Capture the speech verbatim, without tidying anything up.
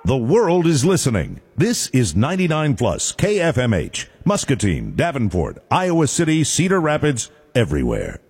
The world is listening. This is ninety-nine plus K F M H, Muscatine, Davenport, Iowa City, Cedar Rapids, everywhere.